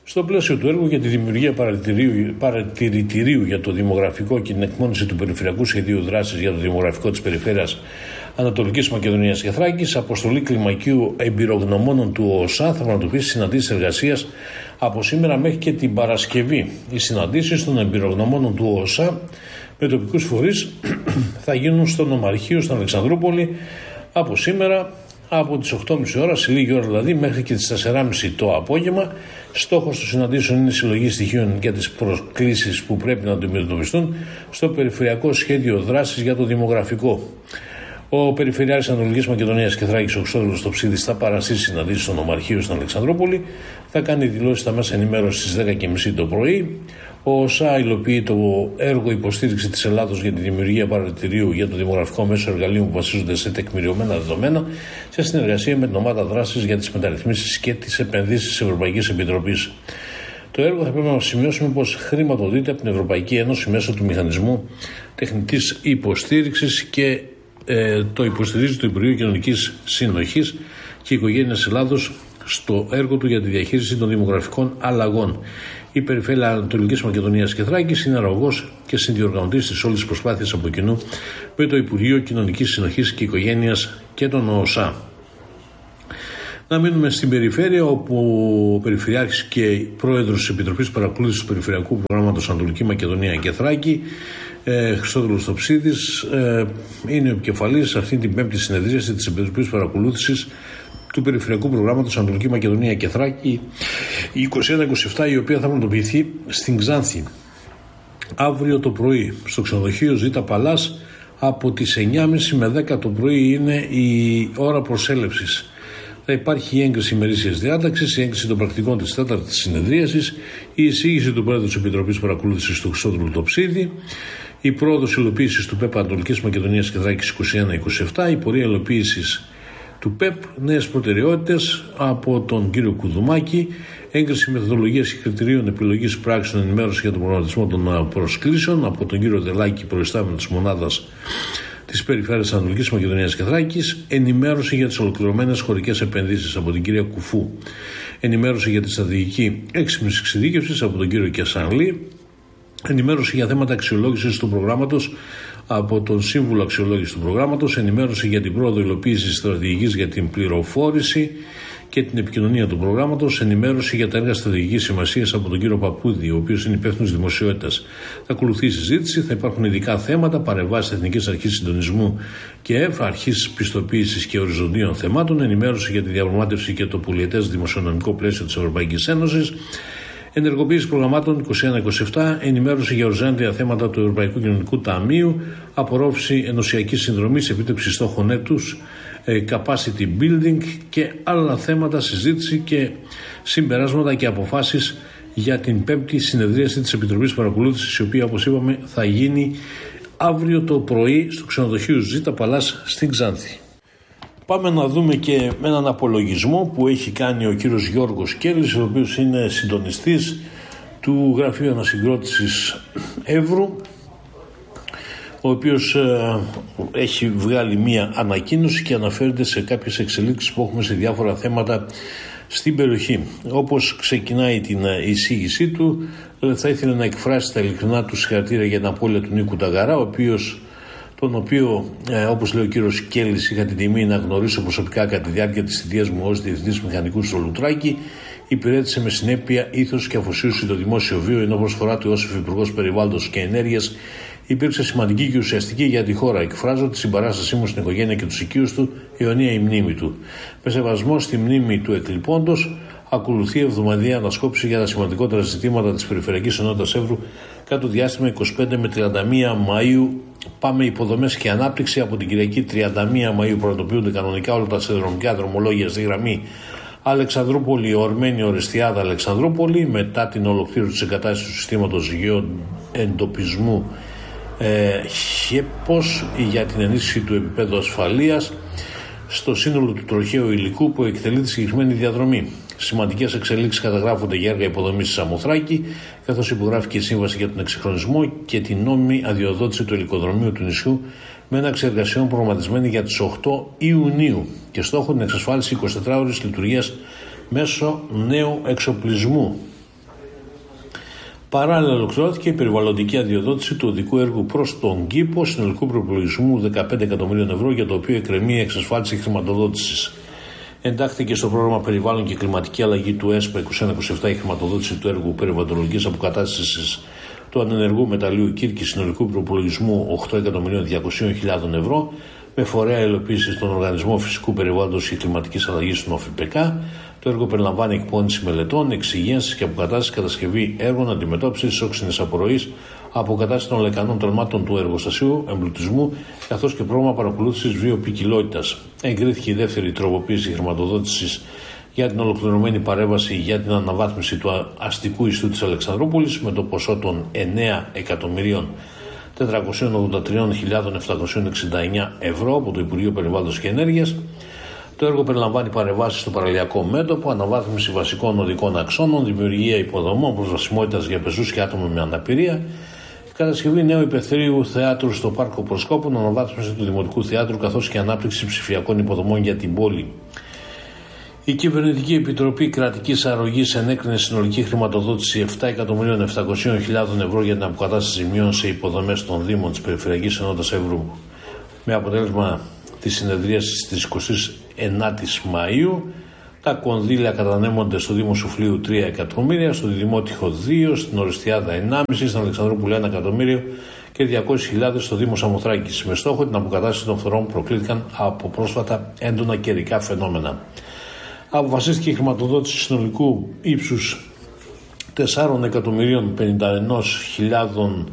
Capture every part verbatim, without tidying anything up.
Στο πλαίσιο του έργου για τη δημιουργία παρατηρητηρίου για το δημογραφικό και την εκπόνηση του Περιφερειακού Σχεδίου Δράσης για το δημογραφικό της Περιφέρειας Ανατολικής Μακεδονίας και Θράκης, αποστολή κλιμακίου εμπειρογνωμόνων του ΟΣΑ θα πραγματοποιήσει συναντήσεις εργασίας από σήμερα μέχρι και την Παρασκευή. Οι συναντήσεις των εμπειρογνωμόνων του ΟΣΑ με τοπικούς φορείς θα γίνουν στο Νομαρχείο στην Αλεξανδρούπολη από σήμερα από τις οκτώ και μισή ώρα, σε λίγη ώρα δηλαδή, μέχρι και τις τέσσερις και μισή το απόγευμα. Στόχος των συναντήσεων είναι η συλλογή στοιχείων για τις προκλήσεις που πρέπει να αντιμετωπιστούν στο Περιφερειακό Σχέδιο Δράσης για το δημογραφικό. Ο Περιφερειάρχης Ανατολικής Μακεδονίας και Θράκης, ο Χρυστόδουλος Τοψίδης, θα παραστήσει συναντήσεις στο Νομαρχείο στην Αλεξανδρούπολη, θα κάνει δηλώσεις στα μέσα ενημέρωσης στις δέκα και μισή το πρωί. Ο ΟΣΑ υλοποιεί το έργο υποστήριξη της Ελλάδος για τη δημιουργία παρατηρητηρίου για το δημογραφικό μέσο εργαλείων που βασίζονται σε τεκμηριωμένα δεδομένα, σε συνεργασία με την ομάδα δράσης για τις μεταρρυθμίσεις και τις επενδύσεις της Ευρωπαϊκής Επιτροπής. Το έργο θα πρέπει να σημειώσουμε πως χρηματοδοτείται από την Ευρωπαϊκή Ένωση μέσω του Μηχανισμού Τεχνητής Υποστήριξης και ε, το υποστηρίζει το Υπουργείο Κοινωνικής Συνοχής και Οικογένειας Ελλάδος στο έργο του για τη διαχείριση των δημογραφικών αλλαγών. Η Περιφέρεια Ανατολικής Μακεδονίας και Θράκης είναι αρρωγός και συνδιοργανωτής της όλης της προσπάθειας από κοινού με το Υπουργείο Κοινωνικής Συνοχής και Οικογένειας και τον ΟΣΑ. Να μείνουμε στην περιφέρεια, όπου ο Περιφερειάρχης και Πρόεδρος της Επιτροπής Παρακολούθησης του Περιφερειακού Προγράμματος Ανατολική Μακεδονία και Θράκη, ε, Χρυστόδουλος Τοψίδης, ε, είναι ο επικεφαλής σε αυτή την πέμπτη συνεδρίαση της Επιτροπής Παρακολούθησης του Περιφερειακού Προγράμματος Ανατολική Μακεδονία και Θράκη είκοσι ένα είκοσι επτά, η οποία θα πραγματοποιηθεί στην Ξάνθη αύριο το πρωί στο ξενοδοχείο Ζήτα Παλάς. Από τις εννιά και μισή με δέκα το πρωί είναι η ώρα προσέλευσης. Θα υπάρχει η έγκριση ημερήσιας διάταξης, η έγκριση των πρακτικών της τέταρτης συνεδρίασης, η εισήγηση του Πρόεδρου της Επιτροπής Παρακολούθησης του Χρυστόδουλου Τοψίδη, η πρόοδος υλοποίησης του ΠΕΠ Ανατολικής Μακεδονίας και Θράκης είκοσι ένα είκοσι επτά, η πορεία υλοποίησης του ΠΕΠ, νέες προτεραιότητες από τον κύριο Κουδουμάκη, έγκριση μεθοδολογίας και κριτηρίων επιλογής πράξεων, ενημέρωση για τον προγραμματισμό των προσκλήσεων από τον κύριο Δελάκη, προϊστάμενο της μονάδας της Περιφέρειας Ανατολικής Μακεδονίας και Θράκης, ενημέρωση για τις ολοκληρωμένες χωρικές επενδύσεις από την κυρία Κουφού, ενημέρωση για τη στρατηγική έξυπνης εξειδίκευσης από τον κύριο Κιασανλή, ενημέρωση για θέματα αξιολόγησης του προγράμματος από τον Σύμβουλο Αξιολόγησης του Προγράμματος, ενημέρωση για την πρόοδο υλοποίησης στρατηγικής για την πληροφόρηση και την επικοινωνία του προγράμματος, ενημέρωση για τα έργα στρατηγικής σημασίας από τον κύριο Παπούδη, ο οποίος είναι υπεύθυνος δημοσιότητας. Θα ακολουθεί η συζήτηση, θα υπάρχουν ειδικά θέματα, παρεμβάσεις Εθνικής Αρχής Συντονισμού και ΕΦ, Αρχής Πιστοποίησης και Οριζοντίων Θεμάτων, ενημέρωση για τη διαπραγμάτευση και το πολιετές δημοσιονομικό πλαίσιο της Ευρωπαϊκής Ένωσης, ενεργοποίηση προγραμμάτων είκοσι ένα είκοσι επτά, ενημέρωση για οριζόντια θέματα του Ευρωπαϊκού Κοινωνικού Ταμείου, απορρόφηση ενωσιακής συνδρομής, επίτευξη στόχων έτους, capacity building και άλλα θέματα, συζήτηση και συμπεράσματα και αποφάσεις για την πέμπτη συνεδρίαση της Επιτροπής Παρακολούθησης, η οποία, όπως είπαμε, θα γίνει αύριο το πρωί στο ξενοδοχείο Ζήτα Παλάς στην Ξάνθη. Πάμε να δούμε και με έναν απολογισμό που έχει κάνει ο κύριος Γιώργος Κέλλης, ο οποίος είναι συντονιστής του Γραφείου Ανασυγκρότησης Εύρου, ο οποίος ε, έχει βγάλει μία ανακοίνωση και αναφέρεται σε κάποιες εξελίξεις που έχουμε σε διάφορα θέματα στην περιοχή. Όπως ξεκινάει την εισήγησή του, θα ήθελε να εκφράσει τα ειλικρινά του συγχαρητήρια για την απώλεια του Νίκου Ταγαρά, ο οποίος τον οποίο, ε, όπως λέει ο κύριος Κέλλης, είχα την τιμή να γνωρίσω προσωπικά κατά τη διάρκεια της θητείας μου ως διευθυντής μηχανικού στο Λουτράκι, υπηρέτησε με συνέπεια, ήθος και αφοσίωση το δημόσιο βίο, ενώ προσφορά του ως Υφυπουργός Περιβάλλοντος και Ενέργειας υπήρξε σημαντική και ουσιαστική για τη χώρα. Εκφράζω τη συμπαράστασή μου στην οικογένεια και τους οικείους του, αιωνία η μνήμη του. Με σεβασμό στη μνήμη του εκλειπώντος, ακολουθεί εβδομαδιαία ανασκόπηση για τα σημαντικότερα ζητήματα της Περιφερειακής Ενότητας Εύρου κατά το διάστημα εικοστή πέμπτη με τριάντα μία Μαΐου. Πάμε υποδομές και ανάπτυξη. Από την Κυριακή τριάντα μία Μαΐου πραγματοποιούνται κανονικά όλα τα σιδηροδρομικά δρομολόγια στη γραμμή Αλεξανδρούπολη, Ορμένη, Ορεστιάδα, Αλεξανδρούπολη, μετά την ολοκλήρωση της εγκατάστασης του συστήματος γεωεντοπισμού ε, ΧΕΠΟΣ για την ενίσχυση του επίπεδου ασφαλείας στο σύνολο του τροχαίου υλικού που εκτελεί τη συγκεκριμένη διαδρομή. Σημαντικές εξελίξεις καταγράφονται για έργα υποδομής στη Σαμοθράκη, καθώς υπογράφηκε η σύμβαση για τον εξυγχρονισμό και την νόμιμη αδειοδότηση του υλικοδρομίου του νησιού με έναρξη εργασιών προγραμματισμένη για τις οκτώ Ιουνίου και στόχο την εξασφάλιση εικοσιτετράωρης λειτουργίας μέσω νέου εξοπλισμού. Παράλληλα, ολοκληρώθηκε η περιβαλλοντική αδειοδότηση του οδικού έργου προς τον κήπο συνολικού προπολογισμού δεκαπέντε εκατομμυρίων ευρώ, για το οποίο εκκρεμεί η εξασφάλιση χρηματοδότησης. Εντάχθηκε στο πρόγραμμα Περιβάλλον και Κλιματική Αλλαγή του ΕΣΠΑ είκοσι ένα είκοσι επτά η χρηματοδότηση του έργου περιβαλλοντολογικής αποκατάστασης του ανενεργού μεταλλείου Κύρκης συνολικού προπολογισμού οκτώ εκατομμυρίων διακόσιες χιλιάδες ευρώ, με φορέα υλοποίηση στον Οργανισμό Φυσικού Περιβάλλοντος και Κλιματικής Αλλαγής του ΟΦΠΚ. Το έργο περιλαμβάνει εκπόνηση μελετών, εξυγίανση και αποκατάσταση, κατασκευή έργων αντιμετώπισης όξινης απορροής, αποκατάσταση των λεκανών τολμάτων του εργοστασίου, εμπλουτισμού, καθώς και πρόγραμμα παρακολούθησης βιοποικιλότητας. Εγκρίθηκε η δεύτερη τροποποίηση χρηματοδότησης για την ολοκληρωμένη παρέμβαση για την αναβάθμιση του αστικού ιστού της Αλεξανδρούπολης με το ποσό των εννέα εκατομμυρίων τετρακόσιες ογδόντα τρεις χιλιάδες επτακόσιες εξήντα εννέα ευρώ από το Υπουργείο Περιβάλλοντος και Ενέργειας. Το έργο περιλαμβάνει παρεμβάσεις στο παραλιακό μέτωπο, αναβάθμιση βασικών οδικών αξώνων, δημιουργία υποδομών προσβασιμότητας για πεζούς και άτομα με αναπηρία, κατασκευή νέου υπεθρίου θεάτρου στο Πάρκο Προσκόπων, αναβάθμιση του Δημοτικού Θεάτρου καθώς και ανάπτυξη ψηφιακών υποδομών για την πόλη. Η Κυβερνητική Επιτροπή Κρατικής Αρρωγής ενέκρινε συνολική χρηματοδότηση επτά εκατομμυρίων επτακόσιες χιλιάδες ευρώ για την αποκατάσταση ζημιών σε υποδομές των Δήμων της Περιφερειακής Ενότητας Εύρου, με αποτέλεσμα τη συνεδρίαση της εικοστής ενάτης Μαΐου. Τα κονδύλια κατανέμονται στο Δήμο Σουφλίου τρία εκατομμύρια, στο Δημότυχο δύο, στην Οριστιάδα ενάμιση, στην Αλεξανδρούπολη ένα εκατομμύριο και διακόσιες χιλιάδες στο Δήμο Σαμοθράκης, με στόχο την αποκατάσταση των φθορών που προκλήθηκαν από πρόσφατα έντονα καιρικά φαινόμενα. Αποφασίστηκε η χρηματοδότηση συνολικού ύψους τέσσερα εκατομμυρίων πενήντα ένα χιλιάδων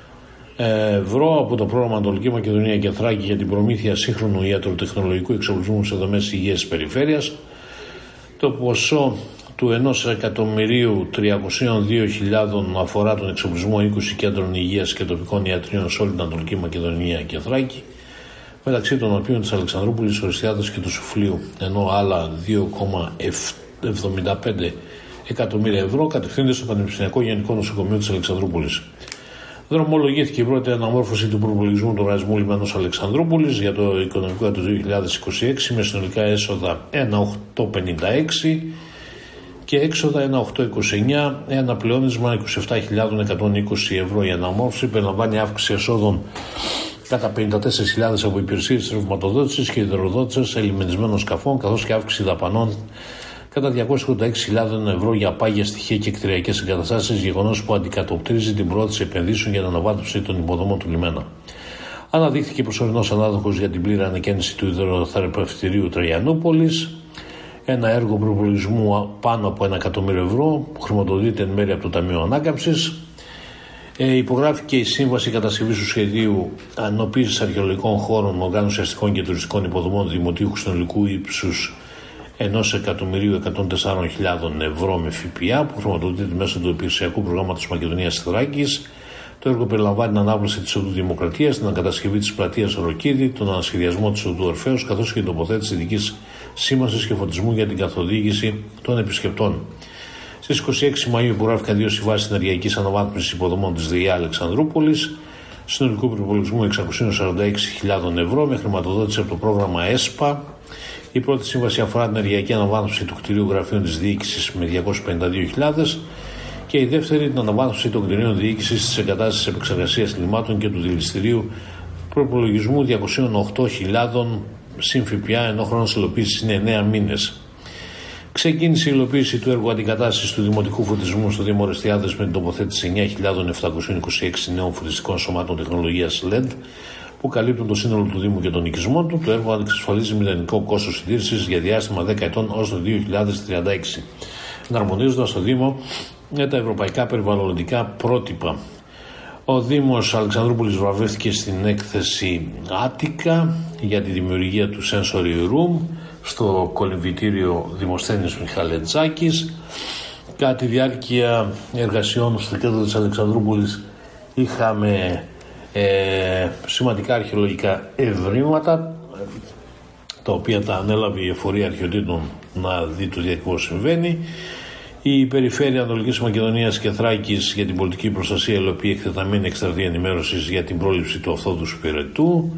ευρώ από το πρόγραμμα Ανατολική Μακεδονία και Θράκη για την προμήθεια σύγχρονου ιατροτεχνολογικού εξοπλισμού σε δομές υγείας της περιφέρειας. Το ποσό του ενός εκατομμυρίου τριακόσιες δύο χιλιάδες αφορά τον εξοπλισμό είκοσι κέντρων υγείας και τοπικών ιατρίων σε όλη την Ανατολική Μακεδονία και Θράκη, μεταξύ των οποίων της Αλεξανδρούπολης, Οριστιάδας και του Σουφλίου, ενώ άλλα δύο κόμμα εβδομήντα πέντε εκατομμύρια ευρώ κατευθύνονται στο Πανεπιστημιακό Γενικό Νοσοκομείο της Αλεξανδρούπολης. Δρομολογήθηκε η πρώτη αναμόρφωση του προπολογισμού του Οργανισμού Λιμενός Αλεξανδρούπολης για το οικονομικό έτος δύο χιλιάδες είκοσι έξι με συνολικά έσοδα ένα χιλιάδες οκτακόσια πενήντα έξι και έξοδα ένα χιλιάδες οκτακόσια είκοσι εννέα, ένα πλεόνασμα είκοσι επτά χιλιάδες εκατόν είκοσι ευρώ. Η αναμόρφωση περιλαμβάνει αύξηση εσόδων κατά πενήντα τέσσερις χιλιάδες από υπηρεσίες ρευματοδότησης και υδροδότησης ελιμενισμένων σκαφών, καθώς και αύξηση δαπανών κατά διακόσιες ογδόντα έξι χιλιάδες ευρώ για πάγια στοιχεία και κτηριακές εγκαταστάσεις, γεγονός που αντικατοπτρίζει την πρόθεση επενδύσεων για την αναβάθμιση των υποδομών του λιμένα. Αναδείχθηκε προσωρινός ανάδοχος για την πλήρη ανακαίνιση του υδροθεραπευτηρίου Τραϊανούπολης, ένα έργο προπολογισμού πάνω από ένα εκατομμύριο ευρώ που χρηματοδοτείται εν μέρει από το Ταμείο Ανάκαμψης. Ε, υπογράφηκε η σύμβαση κατασκευής του σχεδίου ανοποίησης αρχαιολογικών χώρων, οργάνωσης αστικών και τουριστικών υποδομών δημοτικού συνολικού ύψους ενός εκατομμυρίου εκατόν τέσσερις χιλιάδες ευρώ με ΦΠΑ, που χρηματοδοτείται μέσω του Υπηρεσιακού Προγράμματος Μακεδονίας Θράκης. Το έργο περιλαμβάνει την ανάπλαση της Οδού Δημοκρατίας, την ανακατασκευή της πλατείας Ροκίδη, τον ανασχεδιασμό της Οδού Ορφέως, καθώς και την τοποθέτηση ειδικής σήμανσης και φωτισμού για την καθοδήγηση των επισκεπτών. Στις είκοσι έξι Μαΐου υπογράφηκαν δύο συμβάσεις ενεργειακής αναβάθμισης υποδομών της ΔΕΙΑ Αλεξανδρούπολης, συνολικού προπολογισμού εξακόσιες σαράντα έξι χιλιάδες ευρώ με χρηματοδότηση από το πρόγραμμα ΕΣΠΑ. Η πρώτη σύμβαση αφορά την ενεργειακή αναβάθμιση του κτηρίου γραφείων της διοίκησης με διακόσιες πενήντα δύο χιλιάδες και η δεύτερη την αναβάθμιση των κτηρίων διοίκησης της εγκατάστασης επεξεργασίας λιμάτων και του δηληστηρίου προπολογισμού διακόσιες οκτώ χιλιάδες συν ΦΠΑ, ενώ χρόνος υλοποίησης είναι εννέα μήνες. Ξεκίνησε η υλοποίηση του έργου αντικατάστασης του δημοτικού φωτισμού στο Δήμο Οριστιάδας με την τοποθέτηση εννέα χιλιάδες επτακόσιες είκοσι έξι νέων φωτιστικών σωμάτων τεχνολογίας ελ ι ντι που καλύπτουν το σύνολο του Δήμου και των οικισμών του. Το έργο εξασφαλίζει μηδενικό κόστος συντήρησης για διάστημα δέκα ετών ως το δύο χιλιάδες τριάντα έξι, εναρμονίζοντας το Δήμο με τα ευρωπαϊκά περιβαλλοντικά πρότυπα. Ο Δήμος Αλεξανδρούπολης βραβεύτηκε στην έκθεση Άτικα για τη δημιουργία του Sensory Room στο κολυμβητήριο Δημοσθένης Μιχαλετζάκης. Κατά τη διάρκεια εργασιών στο κέντρο της Αλεξανδρούπολης είχαμε ε, σημαντικά αρχαιολογικά ευρήματα, τα οποία τα ανέλαβε η Εφορία Αρχαιοτήτων να δει το τι ακριβώς συμβαίνει. Η Περιφέρεια Ανατολικής Μακεδονίας και Θράκης για την πολιτική προστασία υλοποιεί εκτεταμένη εκστρατεία ενημέρωσης για την πρόληψη του αυθόδους πυρετού.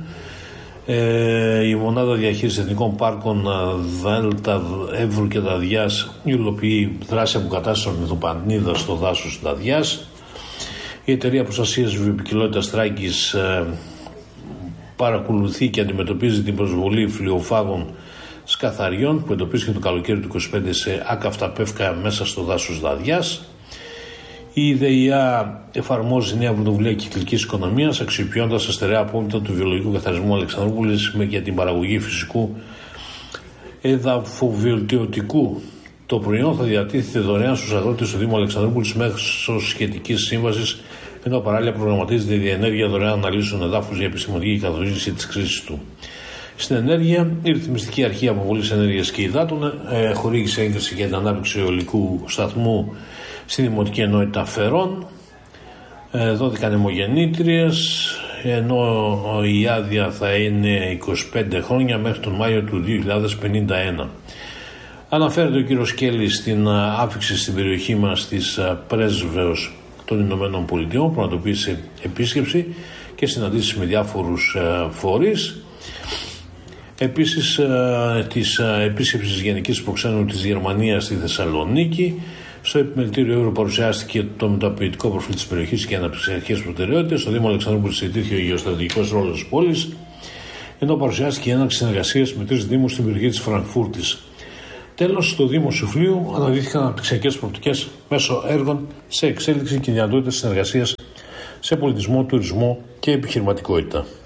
Ε, η Μονάδα Διαχείρισης Εθνικών Πάρκων Δέλτα Εύρου και Δαδιάς υλοποιεί δράση αποκατάστασης ορνηθοπανίδας στο δάσος Δαδιάς. Η Εταιρεία Προστασίας Βιοποικιλότητας Θράκης ε, παρακολουθεί και αντιμετωπίζει την προσβολή φλοιοφάγων σκαθαριών που εντοπίστηκε το καλοκαίρι του είκοσι πέντε σε άκαυτα πεύκα μέσα στο δάσος Δαδιάς. Η ΔΕΙΑ εφαρμόζει νέα πρωτοβουλία κυκλικής οικονομίας, αξιοποιώντας τα στερεά απόβλητα του βιολογικού καθαρισμού Αλεξανδρούπολης για την παραγωγή φυσικού εδαφοβελτιωτικού. Το προϊόν θα διατίθεται δωρεάν στους αγρότες του Δήμου Αλεξανδρούπολης μέσω σχετικής σύμβασης, ενώ παράλληλα προγραμματίζεται η διενέργεια δωρεάν αναλύσεων εδάφους για επιστημονική καθοδήγηση της κρίσης του. Στην ενέργεια, η Ρυθμιστική Αρχή Αποβολής Ενέργειας και Υδάτων ε, χορήγησε έγκριση για την ανάπτυξη αιωλικού σταθμού στη Δημοτική Ενότητα Φερών. Ε, δόθηκαν αιμογεννήτριες, ενώ η άδεια θα είναι είκοσι πέντε χρόνια μέχρι τον Μάιο του δύο χιλιάδες πενήντα ένα. Αναφέρεται ο κύριος Σκέλης στην άφιξη στην περιοχή μας της πρέσβεως των Ηνωμένων Πολιτειών, που πραγματοποίησε επίσκεψη και συναντήσεις με διάφορους φορείς. Επίσης της επίσκεψης Γενικής Προξένου της Γερμανίας στη Θεσσαλονίκη. Στο επιμελητήριο Εύρω παρουσιάστηκε το μεταποιητικό προφίλ της περιοχής και αναπτυξιακές προτεραιότητες. Στο Δήμο Αλεξανδρούπολης συζητήθηκε ο γεωστρατηγικός ρόλος της πόλης, ενώ παρουσιάστηκε η έναρξη συνεργασίας με τρεις δήμους στην περιοχή της Φραγκφούρτης. Τέλος, στο Δήμο Σουφλίου αναδείχθηκαν αναπτυξιακές προοπτικές μέσω έργων σε εξέλιξη και δυνατότητες συνεργασίας σε πολιτισμό, τουρισμό και επιχειρηματικότητα.